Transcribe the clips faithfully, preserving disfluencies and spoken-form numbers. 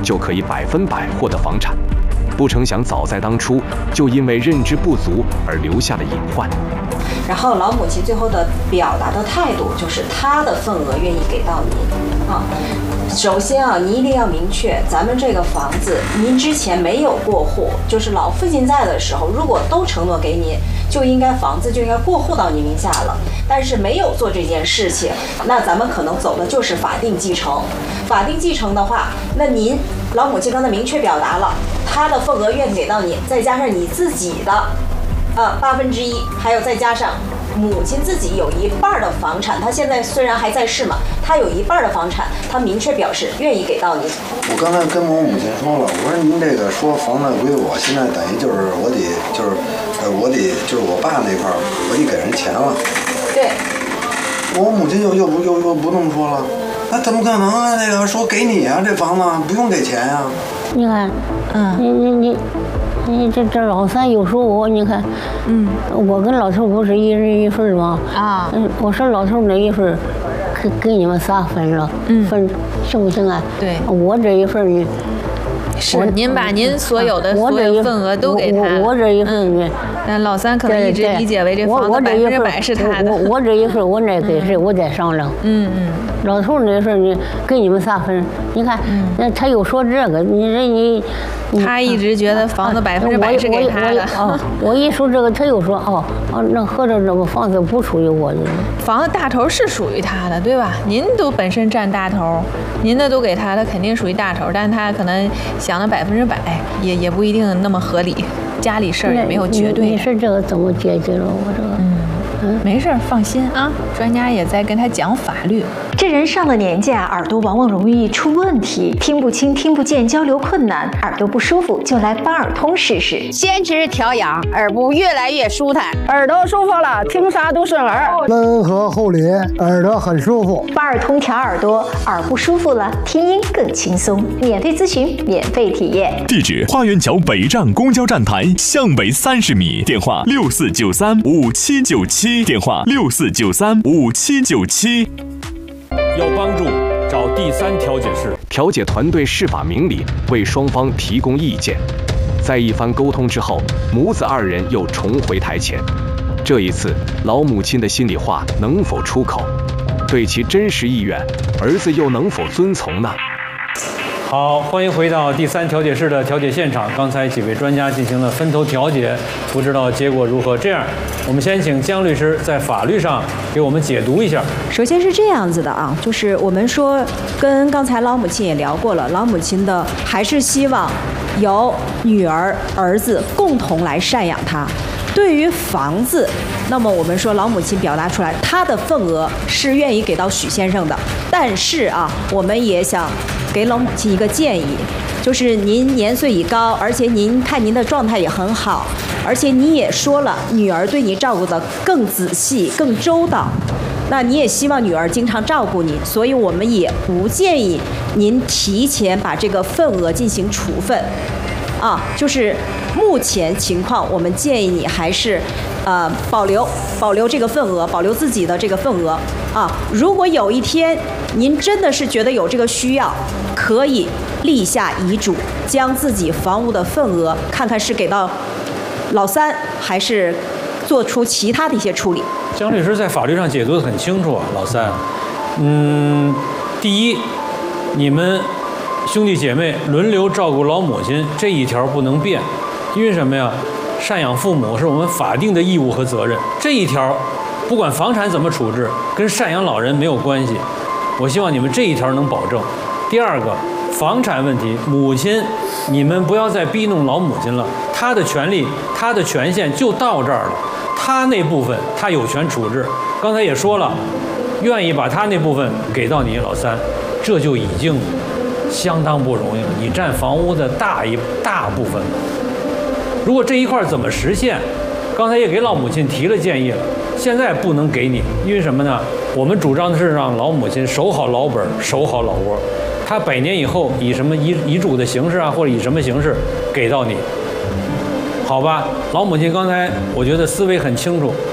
就可以百分百获得房产。不成想，早在当初就因为认知不足而留下了隐患。 然后老母亲最后的表达的态度就是她的份额愿意给到您啊。首先啊，你一定要明确，咱们这个房子您之前没有过户，就是老父亲在的时候，如果都承诺给您，就应该房子就应该过户到您名下了。但是没有做这件事情，那咱们可能走的就是法定继承。法定继承的话，那您老母亲刚才明确表达了，她的份额愿意给到你，再加上你自己的，呃八分之一，还有再加上母亲自己有一半的房产，她现在虽然还在世嘛，她有一半的房产，她明确表示愿意给到你。 我刚才跟我母亲说了，我说您这个说房子归我，现在等于就是我得就是，呃，我得就是我爸那块儿，我得给人钱了。 对。 我母亲又又不又又不这么说了，那怎么可能啊？这个说给你啊，这房子不用给钱呀、啊。 你看，嗯，你你你。你这这老三有时候我你看，嗯，我跟老头不是一人一份吗？啊，嗯，我说老头那一份，给给你们仨分了，嗯，分行不行啊？ 对， 我这一份呢， 是您把您所有的所有份额都给他， 我我这一份呢， 但老三可能一直理解为这房子百分之百是他的。 我我这一份我那给谁，我再商量。嗯嗯，老头那份呢，给你们仨分。你看，那他又说这个，你这你。 他一直觉得房子百分之百是给他的。 哦，我一说这个，他又说哦哦，那合着这个房子不属于我的。 房子大头是属于他的，对吧？您都本身占大头，您的都给他，他肯定属于大头，但是他可能想的百分之百，也也不一定那么合理。家里事儿也没有绝对。 你说这个怎么解决了？我这个。 嗯。没事，放心啊，专家也在跟他讲法律。 这人上了年纪啊，耳朵往往容易出问题，听不清、听不见，交流困难，耳朵不舒服就来巴尔通试试。 先吃调养，耳部越来越舒坦，耳朵舒服了，听啥都顺耳。 温和护理，耳朵很舒服。 巴尔通调耳朵，耳不舒服了，听音更轻松。免费咨询，免费体验。 地址：花园桥北站公交站台向北三十米。电话：六四九三五七九七。电话六四九三五七九七。 要帮助找第三调解室， 调解团队释法明理，为双方提供意见。在一番沟通之后，母子二人又重回台前。这一次，老母亲的心里话能否出口？对其真实意愿，儿子又能否遵从呢？ 好，欢迎回到第三调解室的调解现场。刚才几位专家进行了分头调解，不知道结果如何。这样，我们先请姜律师在法律上给我们解读一下。 首先是这样子的啊，就是我们说跟刚才老母亲也聊过了，老母亲的还是希望由女儿、儿子共同来赡养她。对于房子，那么我们说老母亲表达出来，她的份额是愿意给到许先生的，但是啊，我们也想给老母亲一个建议，就是您年岁已高，而且您看您的状态也很好，而且你也说了，女儿对你照顾得更仔细、更周到，那你也希望女儿经常照顾你，所以我们也不建议您提前把这个份额进行处分。啊，就是目前情况，我们建议你还是，呃，保留保留这个份额，保留自己的这个份额啊。如果有一天您真的是觉得有这个需要，可以立下遗嘱，将自己房屋的份额看看是给到老三，还是做出其他的一些处理。 姜律师在法律上解读得很清楚啊，老三，嗯，第一，你们兄弟姐妹轮流照顾老母亲这一条不能变，因为什么呀？赡养父母是我们法定的义务和责任，这一条不管房产怎么处置，跟赡养老人没有关系。我希望你们这一条能保证。第二个，房产问题，母亲，你们不要再逼弄老母亲了，她的权利、她的权限就到这儿了，她那部分她有权处置。刚才也说了，愿意把她那部分给到你老三，这就已经相当不容易了，你占房屋的大一大部分了。如果这一块怎么实现？刚才也给老母亲提了建议了，现在不能给你，因为什么呢？我们主张的是让老母亲守好老本，守好老窝。她百年以后以什么遗遗嘱的形式啊，或者以什么形式给到你，好吧？老母亲刚才我觉得思维很清楚，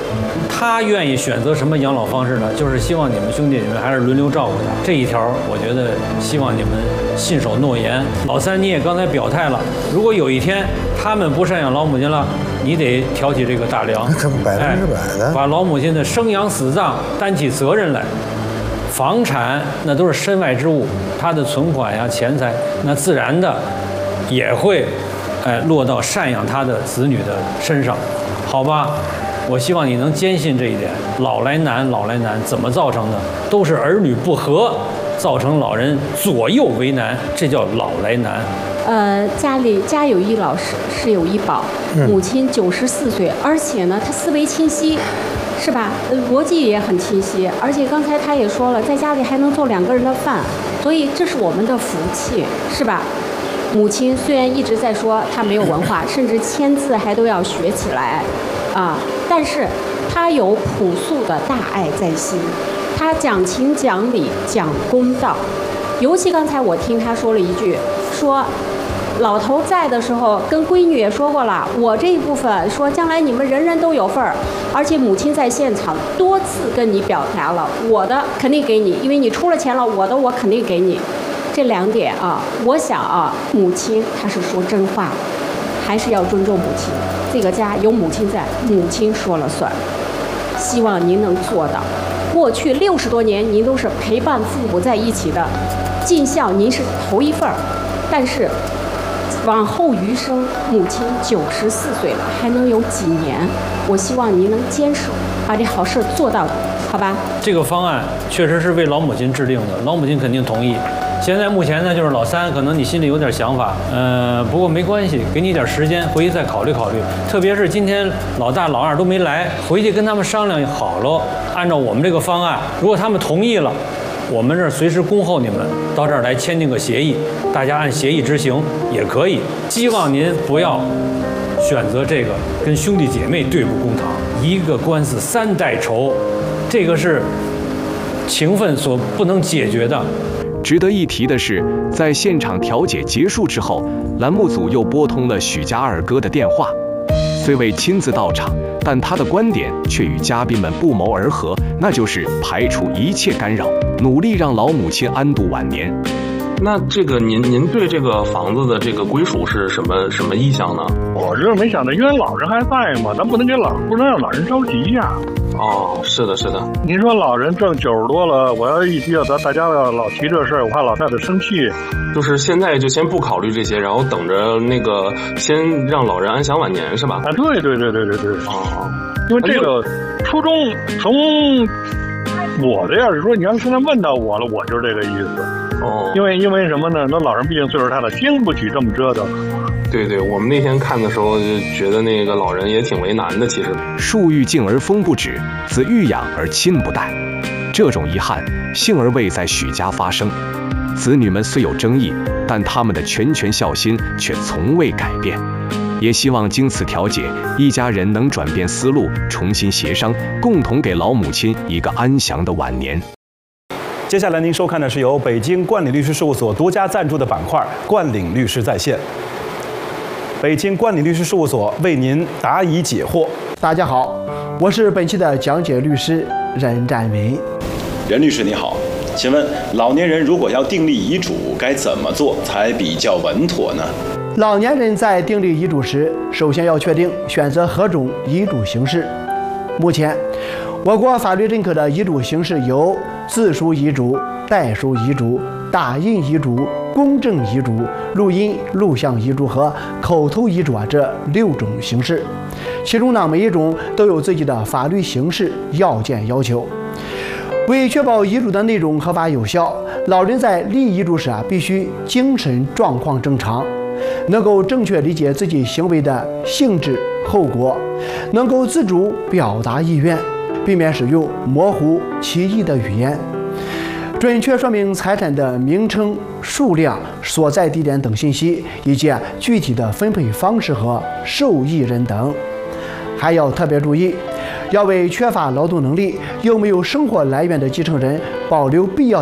他愿意选择什么养老方式呢？就是希望你们兄弟姐妹还是轮流照顾他。这一条，我觉得希望你们信守诺言。老三，你也刚才表态了，如果有一天他们不赡养老母亲了，你得挑起这个大梁， 可不百分之百的， 把老母亲的生养死葬担起责任来。房产那都是身外之物，他的存款呀、钱财，那自然的也会，哎，落到赡养他的子女的身上，好吧？我希望你能坚信这一点。老来难，老来难，怎么造成的？都是儿女不和，造成老人左右为难，这叫老来难。 呃，家里家有一老，是是有一宝，母亲九十四岁，而且呢，她思维清晰。是吧？呃，逻辑也很清晰，而且刚才他也说了，在家里还能做两个人的饭，所以这是我们的福气，是吧？母亲虽然一直在说她没有文化，甚至签字还都要学起来，啊，但是她有朴素的大爱在心，她讲情讲理讲公道，尤其刚才我听她说了一句，说。老头在的时候，跟闺女也说过了，我这一部分说将来你们人人都有份儿，而且母亲在现场多次跟你表达了，我的肯定给你，因为你出了钱了，我的我肯定给你。这两点啊，我想啊，母亲她是说真话，还是要尊重母亲。这个家有母亲在，母亲说了算。希望您能做到。过去六十多年，您都是陪伴父母在一起的，尽孝您是头一份儿，但是。往后余生，母亲九十四岁了，还能有几年？我希望您能坚守，把这好事做到，好吧？ 这个方案确实是为老母亲制定的，老母亲肯定同意。现在目前呢，就是老三，可能你心里有点想法，呃，不过没关系，给你一点时间，回去再考虑考虑。特别是今天老大、老二都没来，回去跟他们商量好了，按照我们这个方案，如果他们同意了。我们这儿随时恭候你们到这儿来签订个协议，大家按协议执行也可以。希望您不要选择这个跟兄弟姐妹对簿公堂，一个官司三代仇，这个是情分所不能解决的。 值得一提的是，在现场调解结束之后，栏目组又拨通了许家二哥的电话。虽未亲自到场，但他的观点却与嘉宾们不谋而合，那就是排除一切干扰，努力让老母亲安度晚年。 那这个您您对这个房子的这个归属是什么什么意向呢？ 我就是没想到，因为老人还在嘛，咱不能给老不能让老人着急呀、啊。 哦，是的，是的。 您说老人正九十多了，我要一提到咱大家要老提这事儿，我怕老太太生气。 就是现在就先不考虑这些，然后等着那个先让老人安享晚年，是吧？ 啊，对对对对对对。 哦， 因为这个初衷从我的要是说，你要现在问到我了，我就是这个意思。 哦， 因为因为什么呢？那老人毕竟岁数大了，经不起这么折腾。 对对，我们那天看的时候就觉得那个老人也挺为难的。其实树欲静而风不止，子欲养而亲不待。这种遗憾，幸而未在许家发生。子女们虽有争议，但他们的拳拳孝心却从未改变。也希望经此调解，一家人能转变思路，重新协商，共同给老母亲一个安详的晚年。 接下来您收看的是由北京冠领律师事务所独家赞助的板块“冠领律师在线”。北京冠领律师事务所为您答疑解惑。 大家好，我是本期的讲解律师任占云。 任律师你好，请问老年人如果要订立遗嘱，该怎么做才比较稳妥呢？ 老年人在订立遗嘱时，首先要确定选择何种遗嘱形式。目前，我国法律认可的遗嘱形式有自书遗嘱、代书遗嘱、打印遗嘱、公证遗嘱、录音录像遗嘱和口头遗嘱啊这六种形式。其中呢，每一种都有自己的法律形式要件要求。为确保遗嘱的内容合法有效，老人在立遗嘱时啊，必须精神状况正常，能够正确理解自己行为的性质、后果，能够自主表达意愿，避免使用模糊歧义的语言，准确说明财产的名称、数量、所在地点等信息，以及具体的分配方式和受益人等。还要特别注意，要为缺乏劳动能力又没有生活来源的继承人保留必要的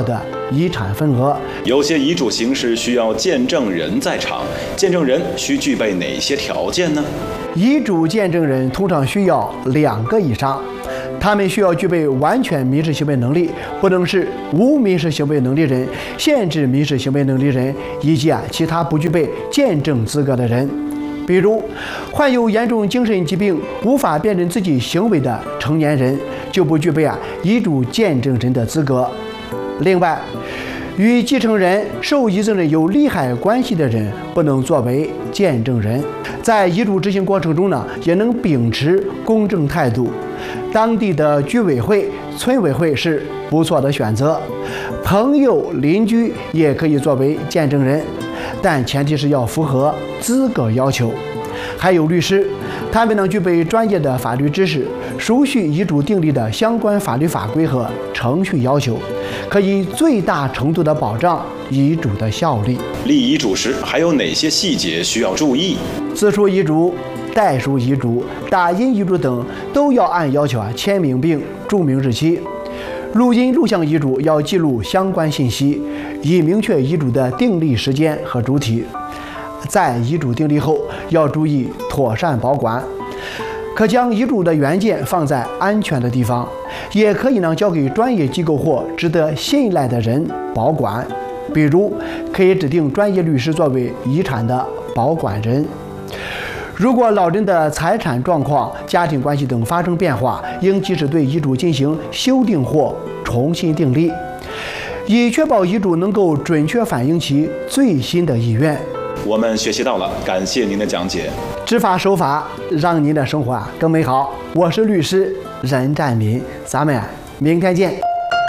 遗产份额。 有些遗嘱形式需要见证人在场，见证人需具备哪些条件呢？ 遗嘱见证人通常需要两个以上，他们需要具备完全民事行为能力，不能是无民事行为能力人、限制民事行为能力人以及啊其他不具备见证资格的人。比如，患有严重精神疾病、无法辨认自己行为的成年人就不具备啊遗嘱见证人的资格。另外，与继承人、受遗赠人有利害关系的人不能作为见证人。在遗嘱执行过程中呢，也能秉持公正态度。当地的居委会、村委会是不错的选择，朋友、邻居也可以作为见证人，但前提是要符合资格要求。还有律师，他们能具备专业的法律知识，熟悉遗嘱订立的相关法律法规和程序要求，可以最大程度地保障遗嘱的效力。 立遗嘱时还有哪些细节需要注意？ 自书遗嘱、代书遗嘱、打印遗嘱等都要按要求啊签名并注明日期。录音录像遗嘱要记录相关信息，以明确遗嘱的订立时间和主体。在遗嘱订立后，要注意妥善保管，可将遗嘱的原件放在安全的地方，也可以呢交给专业机构或值得信赖的人保管。比如，可以指定专业律师作为遗产的保管人。如果老人的财产状况、家庭关系等发生变化，应及时对遗嘱进行修订或重新订立，以确保遗嘱能够准确反映其最新的意愿。 我们学习到了，感谢您的讲解。 知法守法，让您的生活啊更美好。我是律师任占民，咱们明天见。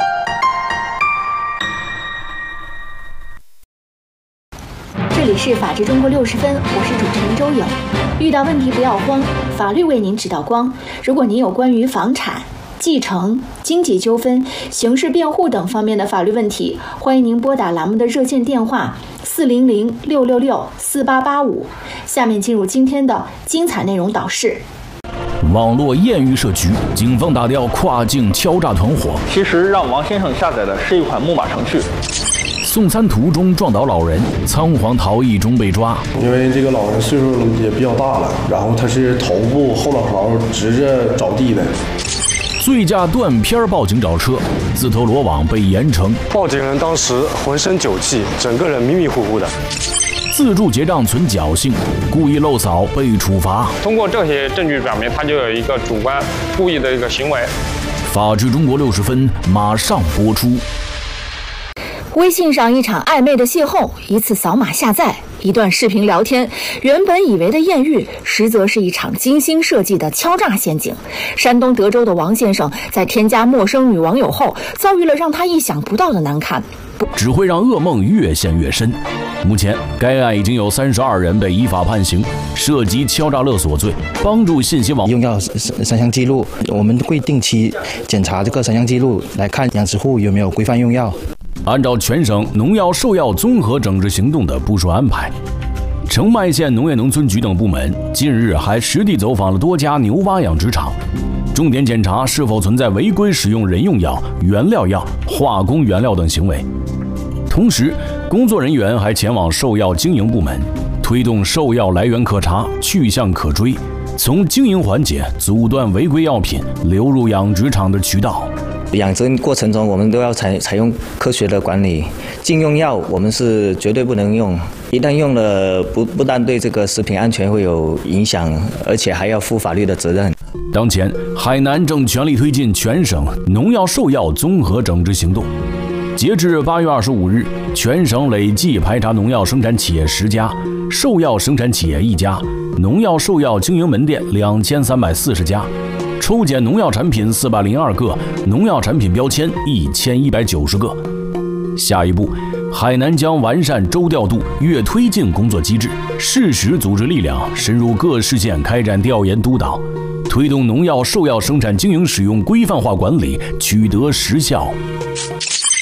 这里是法治中国六十分，我是主持人周颖。遇到问题不要慌，法律为您指导光。如果您有关于房产、继承、经济纠纷、刑事辩护等方面的法律问题，欢迎您拨打栏目的热线电话四零零六六六四八八五。下面进入今天的精彩内容导视。 网络艳遇设局，警方打掉跨境敲诈团伙。 其实让王先生下载的是一款木马程序。 送餐途中撞倒老人，仓皇逃逸中被抓。 因为这个老人岁数也比较大了，然后他是头部后脑勺直着着地的。 醉驾断片报警找车，自投罗网被严惩。 报警人当时浑身酒气，整个人迷迷糊糊的。 自助结账存侥幸，故意漏扫被处罚。 通过这些证据表明，他就有一个主观故意的一个行为。 法治中国六十分马上播出。 微信上一场暧昧的邂逅，一次扫码下载，一段视频聊天，原本以为的艳遇，实则是一场精心设计的敲诈陷阱。山东德州的王先生在添加陌生女网友后，遭遇了让他意想不到的难堪， 只会让噩梦越陷越深。目前，该案已经有三十二人被依法判刑，涉及敲诈勒索罪，帮助信息网用药三项记录，我们会定期检查这个三项记录，来看养殖户有没有规范用药。 按照全省农药兽药综合整治行动的部署安排，澄迈县农业农村局等部门近日还实地走访了多家牛蛙养殖场，重点检查是否存在违规使用人用药、原料药、化工原料等行为。同时，工作人员还前往兽药经营部门，推动兽药来源可查、去向可追，从经营环节阻断违规药品流入养殖场的渠道。 养殖过程中，我们都要采采用科学的管理。禁用药我们是绝对不能用，一旦用了，不不但对这个食品安全会有影响，而且还要负法律的责任。 当前，海南正全力推进全省农药兽药综合整治行动。截至八月二十五日，全省累计排查农药生产企业十家，兽药生产企业一家，农药兽药经营门店两千三百四十家。抽检农药产品四百零二个，农药产品标签一千一百九十个。下一步，海南将完善周调度、月推进工作机制，适时组织力量深入各市县开展调研督导，推动农药兽药生产经营使用规范化管理取得实效。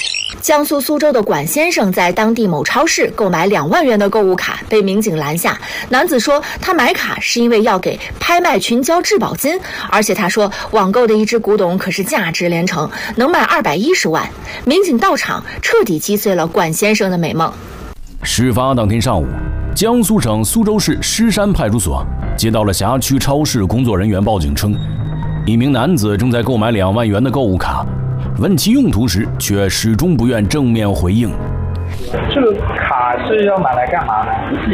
江苏苏州的管先生在当地某超市购买两万元的购物卡，被民警拦下。男子说他买卡是因为要给拍卖群交质保金，而且他说网购的一只古董可是价值连城，能卖二百一十万。民警到场，彻底击碎了管先生的美梦。 事发当天上午，江苏省苏州市狮山派出所接到了辖区超市工作人员报警称，一名男子正在购买两万元的购物卡，问其用途时，却始终不愿正面回应。 这个卡是要买来干嘛呢？